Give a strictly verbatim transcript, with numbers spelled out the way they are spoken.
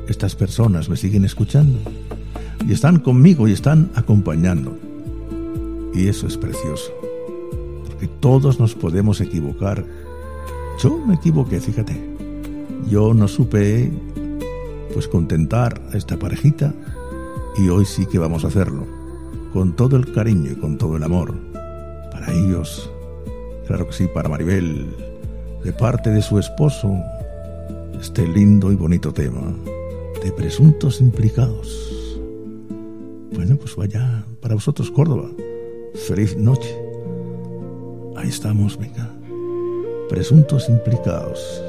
estas personas me siguen escuchando y están conmigo y están acompañando. Y eso es precioso, porque todos nos podemos equivocar. Yo me equivoqué, fíjate. Yo no supe, pues, contentar a esta parejita, y hoy sí que vamos a hacerlo, con todo el cariño y con todo el amor. Para ellos, claro que sí, para Maribel, de parte de su esposo, este lindo y bonito tema de presuntos implicados. Bueno, pues vaya para vosotros, Córdoba. Feliz noche. Ahí estamos, venga. Presuntos implicados.